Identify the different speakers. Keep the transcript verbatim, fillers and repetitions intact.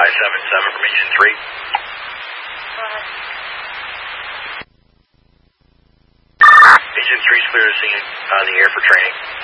Speaker 1: five seven seven from Engine three. Engine three is clear to see on the air for training.